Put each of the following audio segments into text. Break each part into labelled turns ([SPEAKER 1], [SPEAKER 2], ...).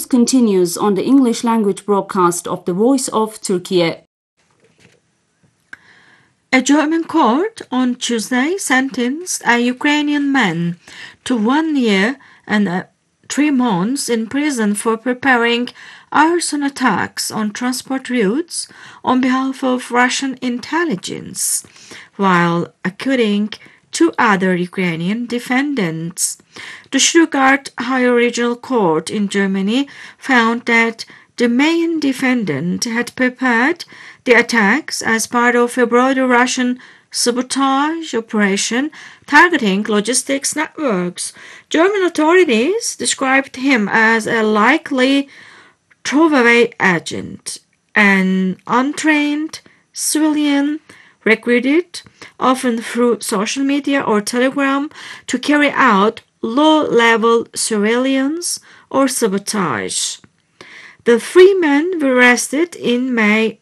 [SPEAKER 1] continues on the English language broadcast of the Voice of Turkey.
[SPEAKER 2] A German court on Tuesday sentenced a Ukrainian man to 1 year and 3 months in prison for preparing arson attacks on transport routes on behalf of Russian intelligence, while acquitting 2 other Ukrainian defendants. The Stuttgart Higher Regional Court in Germany found that the main defendant had prepared the attacks as part of a broader Russian sabotage operation targeting logistics networks. German authorities described him as a likely throwaway agent, an untrained civilian recruited, often through social media or Telegram, to carry out low-level surveillance or sabotage. The 3 men were arrested in May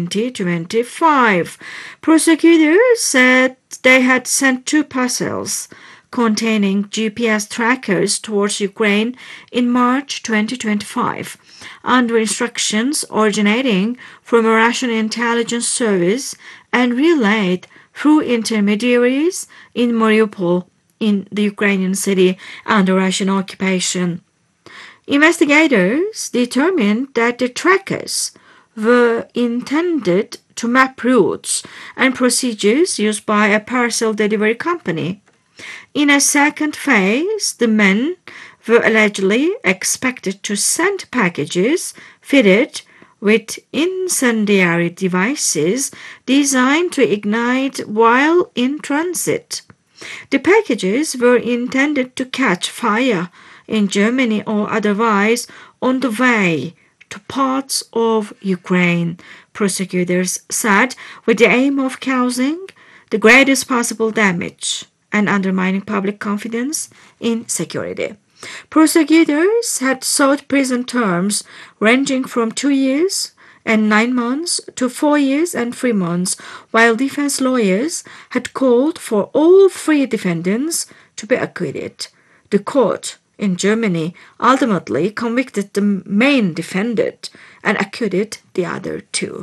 [SPEAKER 2] 2025. Prosecutors said they had sent 2 parcels containing GPS trackers towards Ukraine in March 2025, under instructions originating from a Russian intelligence service and relayed through intermediaries in Mariupol, in the Ukrainian city under Russian occupation. Investigators determined that the trackers were intended to map routes and procedures used by a parcel delivery company. In a second phase, the men were allegedly expected to send packages fitted with incendiary devices designed to ignite while in transit. The packages were intended to catch fire in Germany or otherwise on the way to parts of Ukraine, prosecutors said, with the aim of causing the greatest possible damage and undermining public confidence in security. Prosecutors had sought prison terms ranging from 2 years and 9 months to 4 years and 3 months, while defense lawyers had called for all 3 defendants to be acquitted. The court in Germany ultimately convicted the main defendant and acquitted the other 2.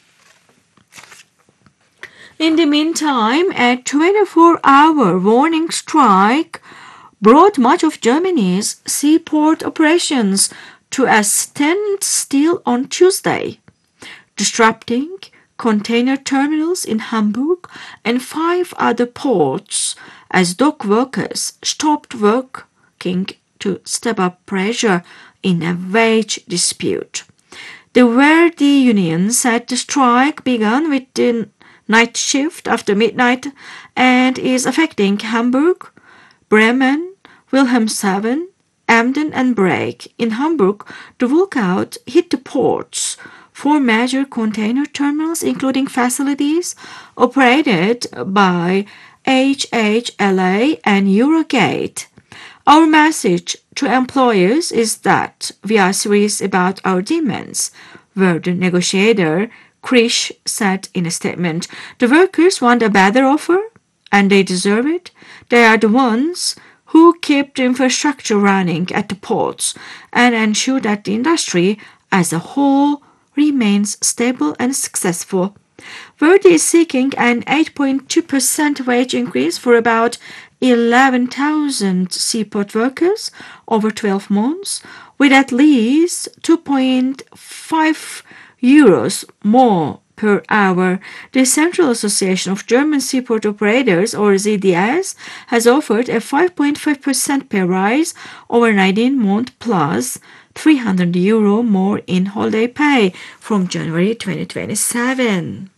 [SPEAKER 2] In the meantime, a 24-hour warning strike brought much of Germany's seaport operations to a standstill on Tuesday, disrupting container terminals in Hamburg and 5 other ports as dock workers stopped working to step up pressure in a wage dispute. The Verdi union said the strike began with the night shift after midnight and is affecting Hamburg, Bremen, Wilhelmshaven, Emden and Break. In Hamburg, the walkout hit the ports, 4 major container terminals, including facilities operated by HHLA and Eurogate. Our message to employers is that we are serious about our demands, where the negotiator Krisch said in a statement. The workers want a better offer, and they deserve it. They are the ones who keep the infrastructure running at the ports and ensure that the industry as a whole remains stable and successful. Verdi is seeking an 8.2% wage increase for about 11,000 seaport workers over 12 months, with at least 2.5 euros more per hour. The Central Association of German Seaport Operators, or ZDS, has offered a 5.5% pay rise over 19 months plus 300 euro more in holiday pay from January 2027.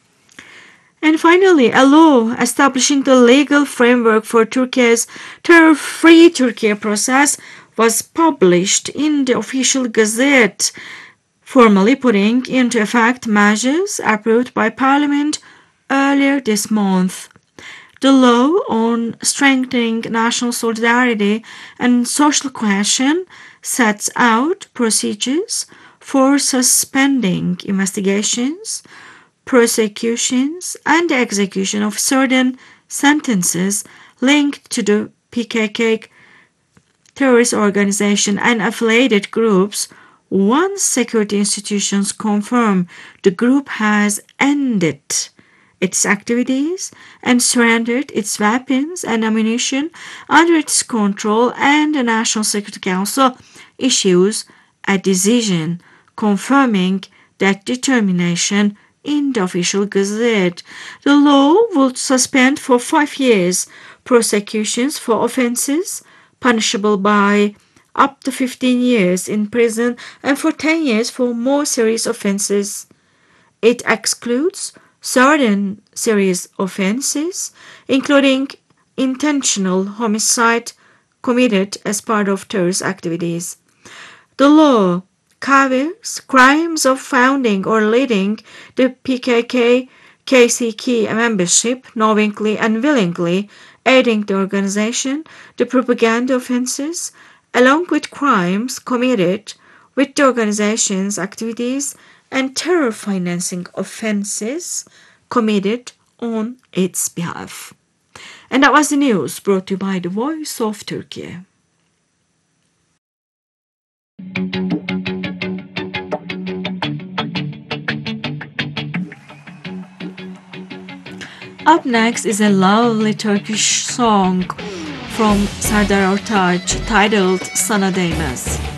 [SPEAKER 2] And finally, a law establishing the legal framework for Turkey's terror-free Turkey process was published in the official gazette, formally putting into effect measures approved by Parliament earlier this month. The law on strengthening national solidarity and social cohesion sets out procedures for suspending investigations, prosecutions, and the execution of certain sentences linked to the PKK terrorist organization and affiliated groups once security institutions confirm the group has ended its activities and surrendered its weapons and ammunition under its control, and the National Security Council issues a decision confirming that determination in the official gazette. The law would suspend for 5 years prosecutions for offences punishable by up to 15 years in prison and for 10 years for more serious offences. It excludes certain serious offences, including intentional homicide committed as part of terrorist activities. The law covers crimes of founding or leading the PKK-KCK membership, knowingly and willingly aiding the organization, the propaganda offences, along with crimes committed with the organization's activities, and terror financing offences committed on its behalf. And that was the news brought to you by the Voice of Turkey. Up next is a lovely Turkish song from Serdar Ortaç titled Sana Değmez.